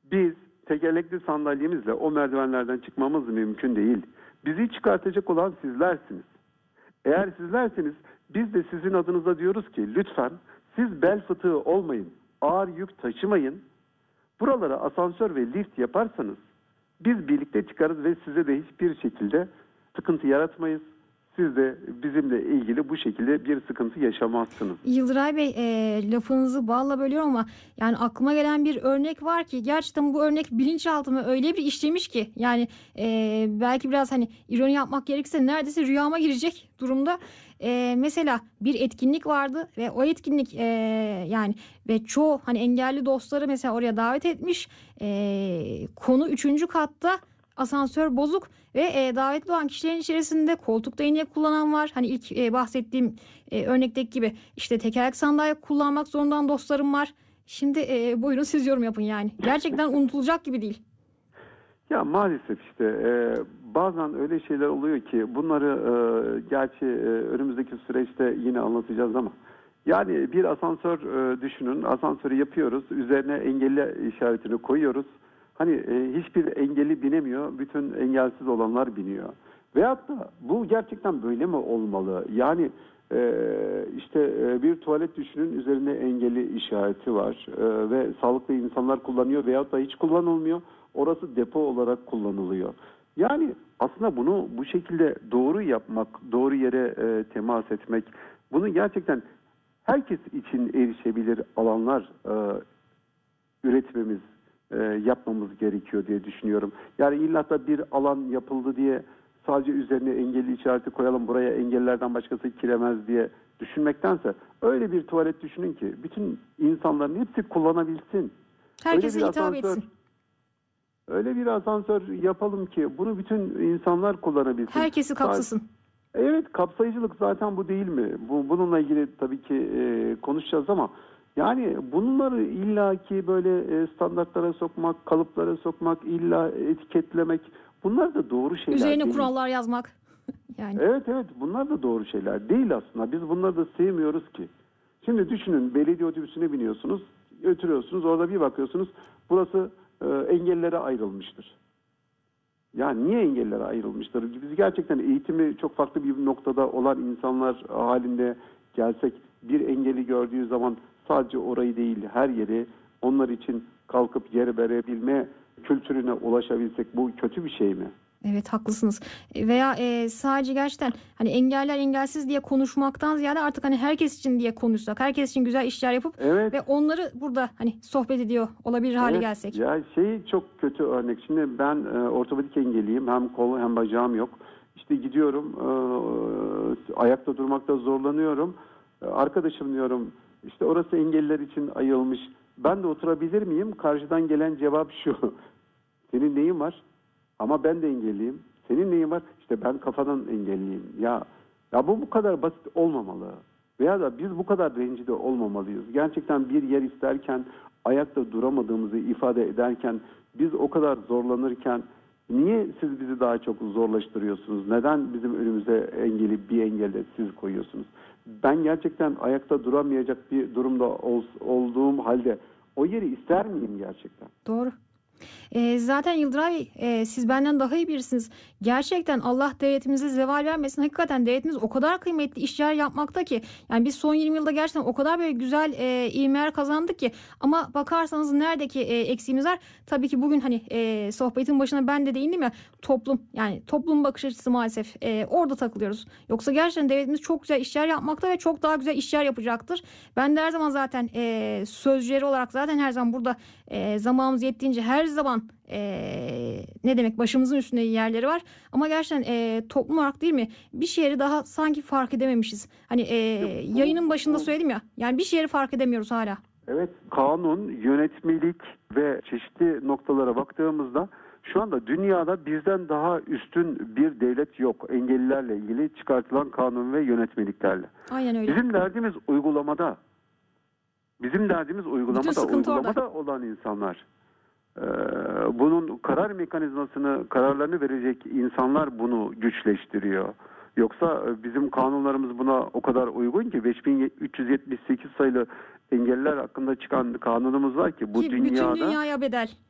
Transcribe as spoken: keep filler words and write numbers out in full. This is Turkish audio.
Biz tekerlekli sandalyemizle o merdivenlerden çıkmamız mümkün değil. Bizi çıkartacak olan sizlersiniz. Eğer sizlerseniz biz de sizin adınıza diyoruz ki lütfen siz bel fıtığı olmayın, ağır yük taşımayın. Buralara asansör ve lift yaparsanız biz birlikte çıkarız ve size de hiçbir şekilde sıkıntı yaratmayız. Siz de bizimle ilgili bu şekilde bir sıkıntı yaşamazsınız. Yıldıray Bey, e, lafınızı balla bölüyorum ama yani aklıma gelen bir örnek var ki gerçekten bu örnek bilinçaltıma öyle bir işlemiş ki yani e, belki biraz hani ironi yapmak gerekirse neredeyse rüyama girecek durumda. E, mesela bir etkinlik vardı ve o etkinlik e, yani ve çoğu hani engelli dostları mesela oraya davet etmiş. E, konu üçüncü katta. Asansör bozuk ve e, davetli olan kişilerin içerisinde koltuk değneği kullanan var. Hani ilk e, bahsettiğim e, örnekteki gibi işte tekerlek sandalye kullanmak zorundan dostlarım var. Şimdi e, buyurun siz yorum yapın yani. Gerçekten unutulacak gibi değil. Ya maalesef işte e, bazen öyle şeyler oluyor ki bunları e, gerçi e, önümüzdeki süreçte yine anlatacağız ama yani bir asansör e, düşünün, asansörü yapıyoruz, üzerine engelli işaretini koyuyoruz. Hani e, hiçbir engelli binemiyor, bütün engelsiz olanlar biniyor. Veyahut da bu gerçekten böyle mi olmalı? Yani e, işte e, bir tuvalet düşünün, üzerinde engelli işareti var e, ve sağlıklı insanlar kullanıyor veyahut da hiç kullanılmıyor. Orası depo olarak kullanılıyor. Yani aslında bunu bu şekilde doğru yapmak, doğru yere e, temas etmek, bunu gerçekten herkes için erişebilir alanlar e, üretmemiz, e, yapmamız gerekiyor diye düşünüyorum. Yani illa da bir alan yapıldı diye sadece üzerine engelli işareti koyalım, buraya engellerden başkası giremez diye düşünmektense öyle bir tuvalet düşünün ki bütün insanların hepsi kullanabilsin. Herkese hitap etsin. Öyle bir asansör yapalım ki bunu bütün insanlar kullanabilsin. Herkesi kapsasın. Evet, kapsayıcılık zaten bu değil mi? Bu, bununla ilgili tabii ki e, konuşacağız ama yani bunları illaki böyle e, standartlara sokmak, kalıplara sokmak, illa etiketlemek bunlar da doğru şeyler Üzerine değil. kurallar yazmak. Yani. Evet evet bunlar da doğru şeyler değil aslında. Biz bunları da sevmiyoruz ki. Şimdi düşünün, belediye otobüsüne biniyorsunuz, götürüyorsunuz, orada bir bakıyorsunuz burası e, engellilere ayrılmıştır. Yani niye engellilere ayrılmıştır? Biz gerçekten eğitimi çok farklı bir noktada olan insanlar halinde gelsek, bir engeli gördüğü zaman sadece orayı değil her yeri onlar için kalkıp yer verebilme kültürüne ulaşabilsek, bu kötü bir şey mi? Evet, haklısınız. Veya e, sadece gerçekten hani engeller engelsiz diye konuşmaktan ziyade artık hani herkes için diye konuşsak, herkes için güzel işler yapıp evet. ve onları burada hani sohbet ediyor olabilir hale evet. gelsek. Ya şey çok kötü örnek. Şimdi ben e, ortopedik engelliyim. Hem kolu hem bacağım yok. İşte gidiyorum e, ayakta durmakta zorlanıyorum. E, arkadaşım diyorum işte orası engelliler için ayrılmış. Ben de oturabilir miyim? Karşıdan gelen cevap şu. Senin neyin var? Ama ben de engelliyim. Senin neyin var? İşte ben kafadan engelliyim. Ya ya bu bu kadar basit olmamalı. Veya da biz bu kadar rencide olmamalıyız. Gerçekten bir yer isterken, ayakta duramadığımızı ifade ederken, biz o kadar zorlanırken niye siz bizi daha çok zorlaştırıyorsunuz? Neden bizim önümüze engeli bir engelde siz koyuyorsunuz? Ben gerçekten ayakta duramayacak bir durumda ol, olduğum halde o yeri ister miyim gerçekten? Doğru. E, zaten Yıldıray Bey, e, siz benden daha iyi birisiniz. Gerçekten Allah devletimize zeval vermesin. Hakikaten devletimiz o kadar kıymetli işler yapmakta ki. Yani biz son yirmi yılda gerçekten o kadar böyle güzel e, ivmeler kazandık ki. Ama bakarsanız neredeki e, eksiğimiz var? Tabii ki bugün hani e, sohbetin başına ben de değindim ya, toplum. Yani toplum bakış açısı maalesef e, orada takılıyoruz. Yoksa gerçekten devletimiz çok güzel işler yapmakta ve çok daha güzel işler yapacaktır. Ben de her zaman zaten e, sözcüleri olarak zaten her zaman burada e, zamanımız yettiğince her zaman e, ne demek başımızın üstünde yerleri var. Ama gerçekten e, toplum olarak değil mi? Bir şeyleri daha sanki fark edememişiz. Hani e, yayının başında söyledim ya. Yani bir şeyleri fark edemiyoruz hala. Evet, kanun, yönetmelik ve çeşitli noktalara baktığımızda şu anda dünyada bizden daha üstün bir devlet yok. Engellilerle ilgili çıkartılan kanun ve yönetmeliklerle. Aynen öyle. Bizim derdimiz uygulamada. Bizim derdimiz uygulamada, uygulamada orada olan insanlar. Ee, bunun karar mekanizmasını, kararlarını verecek insanlar bunu güçleştiriyor. Yoksa bizim kanunlarımız buna o kadar uygun ki beş bin üç yüz yetmiş sekiz sayılı engelliler hakkında çıkan kanunumuz var ki bu ki dünyada bütün dünyaya bedel.